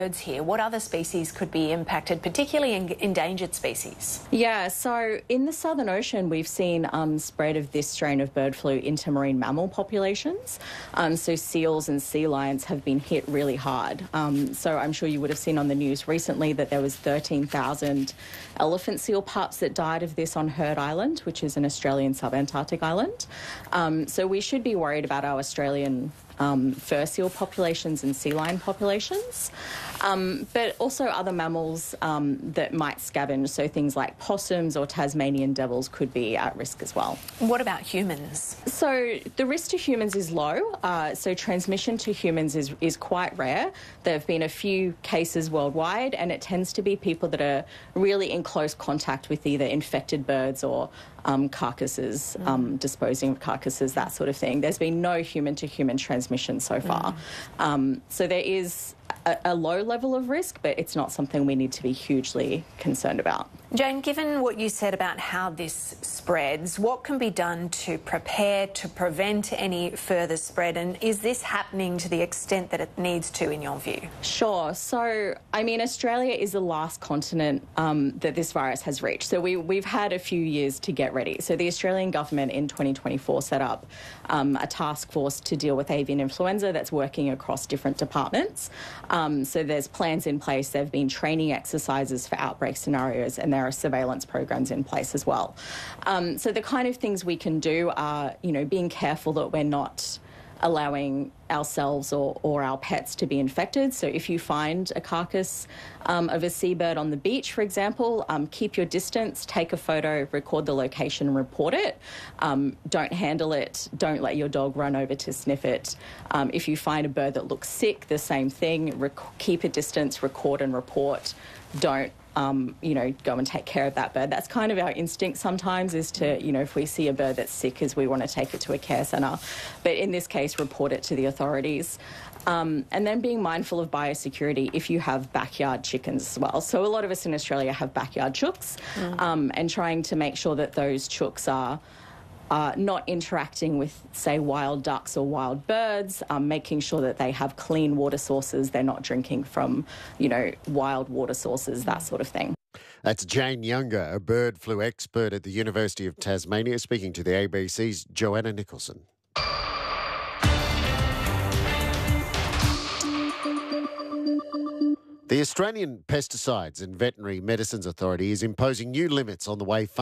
birds here. What other species could be impacted, particularly endangered species? Yeah, so in the Southern Ocean, we've seen spread of this strain of bird flu into marine mammal populations. So seals and sea lions have been hit really hard. So I'm sure you would have seen on the news recently that there was 13,000 elephant seal pups that died of this on Heard Island, which is an Australian subantarctic island. So we should be worried about our Australian fur seal populations and sea lion populations, but also other mammals that might scavenge, so things like possums or Tasmanian devils could be at risk as well. What about humans? So the risk to humans is low, so transmission to humans is quite rare. There have been a few cases worldwide, and it tends to be people that are really in close contact with either infected birds or carcasses, disposing of carcasses, that sort of thing. There's been no human-to-human transmission so far. So there is a low level of risk, but it's not something we need to be hugely concerned about. Jane, given what you said about how this spreads, what can be done to prepare to prevent any further spread? And is this happening to the extent that it needs to, in your view? Sure. So, I mean, Australia is the last continent that this virus has reached. So we've had a few years to get ready. So the Australian government in 2024 set up a task force to deal with avian influenza that's working across different departments. So there's plans in place. There have been training exercises for outbreak scenarios, and there are surveillance programs in place as well. So the kind of things we can do are, being careful that we're not allowing ourselves or our pets to be infected. So if you find a carcass of a seabird on the beach, for example, keep your distance, take a photo, record the location, report it. Don't handle it. Don't let your dog run over to sniff it. If you find a bird that looks sick, the same thing. Keep a distance, record and report. Don't go and take care of that bird. That's kind of our instinct sometimes, is to, if we see a bird that's sick, is we want to take it to a care centre. But in this case, report it to the authorities. And then being mindful of biosecurity if you have backyard chickens as well. So a lot of us in Australia have backyard chooks, and trying to make sure that those chooks are not interacting with, say, wild ducks or wild birds, making sure that they have clean water sources, they're not drinking from, wild water sources, that sort of thing. That's Jane Younger, a bird flu expert at the University of Tasmania, speaking to the ABC's Joanna Nicholson. The Australian Pesticides and Veterinary Medicines Authority is imposing new limits on the way